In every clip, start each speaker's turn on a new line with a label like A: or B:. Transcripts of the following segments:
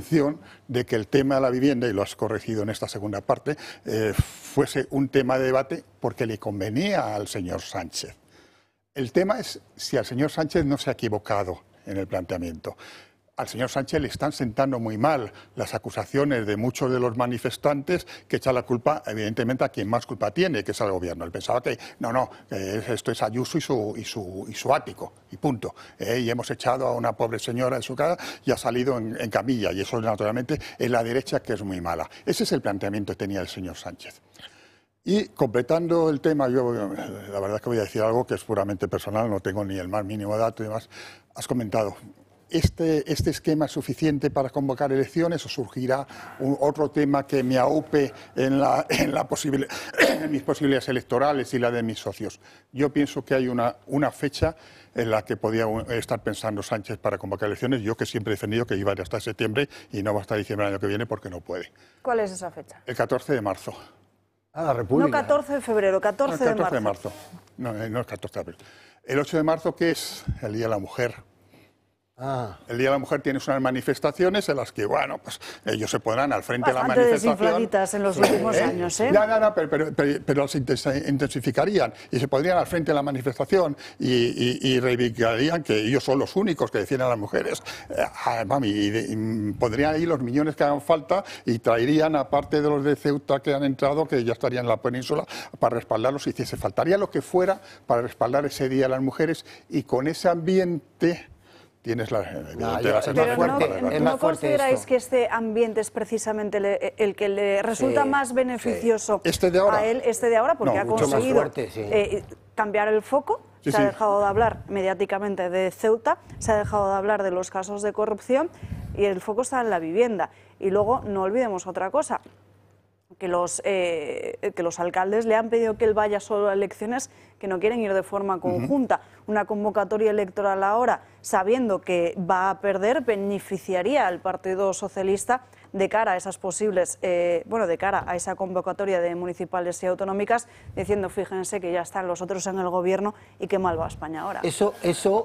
A: intención de que el tema de la vivienda, y lo has corregido en esta segunda parte, fuese un tema de debate porque le convenía al señor Sánchez. El tema es si al señor Sánchez no se ha equivocado en el planteamiento. Al señor Sánchez le están sentando muy mal las acusaciones de muchos de los manifestantes que echan la culpa, evidentemente, a quien más culpa tiene, que es al gobierno. Él pensaba que esto es Ayuso y su ático, y punto. Y hemos echado a una pobre señora de su casa y ha salido en camilla, y eso naturalmente es la derecha, que es muy mala. Ese es el planteamiento que tenía el señor Sánchez. Y completando el tema, yo la verdad es que voy a decir algo que es puramente personal, no tengo ni el más mínimo dato y demás. Has comentado, ¿este esquema es suficiente para convocar elecciones o surgirá otro tema que me aupe en mis posibilidades electorales y la de mis socios? Yo pienso que hay una fecha en la que podía estar pensando Sánchez para convocar elecciones. Yo, que siempre he defendido que iba a ir hasta septiembre y no va hasta diciembre del año que viene porque no puede.
B: ¿Cuál es esa fecha?
A: El 14 de marzo.
C: Ah, la República.
B: No 14 de febrero, 14
A: de marzo. No es 14 de abril. El 8 de marzo, que es el Día de la Mujer. El Día de la Mujer tienes unas manifestaciones en las que, bueno, pues ellos se pondrán al frente de la manifestación.
B: Bastante desinfladitas en los últimos años, ¿eh?
A: No, pero se intensificarían y se pondrían al frente de la manifestación y reivindicarían que ellos son los únicos que defienden a las mujeres. Y pondrían ahí los millones que hagan falta y traerían, aparte de los de Ceuta que han entrado, que ya estarían en la península, para respaldarlos. Y se faltaría lo que fuera para respaldar ese Día de las Mujeres, y con ese ambiente tienes
B: ¿No consideráis que este ambiente es precisamente el que le resulta más beneficioso a él, este de ahora, porque ha conseguido cambiar el foco? Se ha dejado de hablar mediáticamente de Ceuta, se ha dejado de hablar de los casos de corrupción, y el foco está en la vivienda. Y luego no olvidemos otra cosa, que los alcaldes le han pedido que él vaya solo a elecciones, que no quieren ir de forma conjunta. Una convocatoria electoral ahora, sabiendo que va a perder, beneficiaría al Partido Socialista de cara a esas posibles, de cara a esa convocatoria de municipales y autonómicas, diciendo, fíjense que ya están los otros en el gobierno y qué mal va España ahora.
C: Eso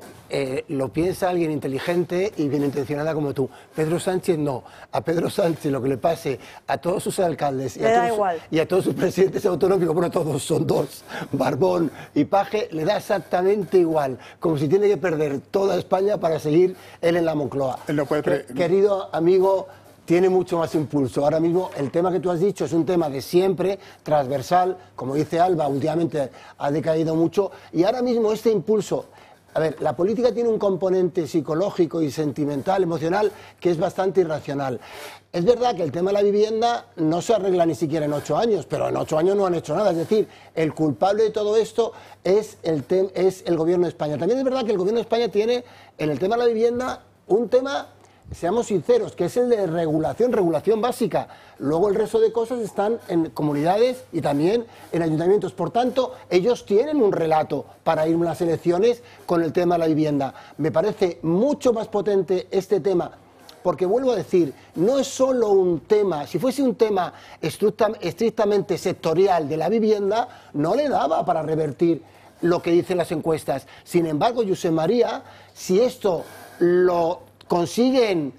C: lo piensa alguien inteligente y bien intencionada como tú. Pedro Sánchez no. A Pedro Sánchez lo que le pase a todos sus alcaldes y a todos sus presidentes autonómicos, bueno, todos son dos, Barbón y Paje, le da exactamente igual, como si tiene que perder toda España para seguir él en la Moncloa. Querido amigo, tiene mucho más impulso. Ahora mismo el tema que tú has dicho es un tema de siempre, transversal, como dice Alba, últimamente ha decaído mucho, y ahora mismo este impulso... A ver, la política tiene un componente psicológico y sentimental, emocional, que es bastante irracional. Es verdad que el tema de la vivienda no se arregla ni siquiera en 8 años, pero en 8 años no han hecho nada. Es decir, el culpable de todo esto es el gobierno de España. También es verdad que el gobierno de España tiene en el tema de la vivienda un tema, seamos sinceros, que es el de regulación básica. Luego el resto de cosas están en comunidades y también en ayuntamientos. Por tanto, ellos tienen un relato para ir a las elecciones con el tema de la vivienda. Me parece mucho más potente este tema, porque vuelvo a decir, no es solo un tema, si fuese un tema estrictamente sectorial de la vivienda, no le daba para revertir lo que dicen las encuestas. Sin embargo, Josep María, si esto lo consiguen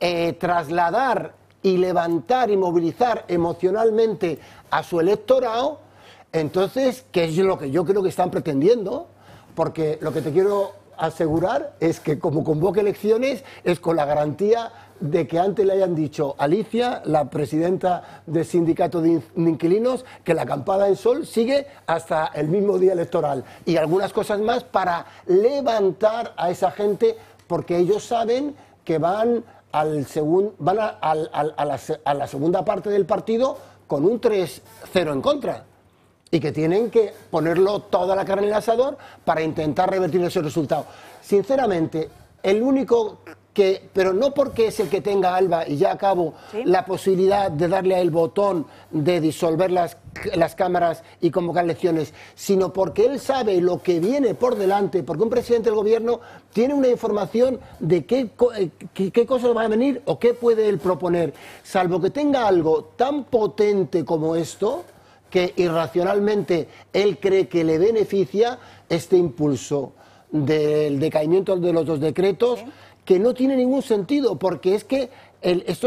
C: trasladar y levantar y movilizar emocionalmente a su electorado, entonces, ¿qué es lo que yo creo que están pretendiendo? Porque lo que te quiero asegurar es que como convoque elecciones es con la garantía de que antes le hayan dicho a Alicia, la presidenta del sindicato de inquilinos, que la acampada en sol sigue hasta el mismo día electoral, y algunas cosas más para levantar a esa gente, porque ellos saben que van a la segunda parte del partido con un 3-0 en contra, y que tienen que ponerlo toda la carne en el asador para intentar revertir ese resultado. Sinceramente, el único pero no porque es el que tenga, Alba, y ya acabo, la posibilidad de darle al botón de disolver las cámaras y convocar elecciones, sino porque él sabe lo que viene por delante, porque un presidente del gobierno tiene una información de qué cosas van a venir o qué puede él proponer, salvo que tenga algo tan potente como esto, que irracionalmente él cree que le beneficia este impulso del decaimiento de los 2 decretos, que no tiene ningún sentido, porque es que esto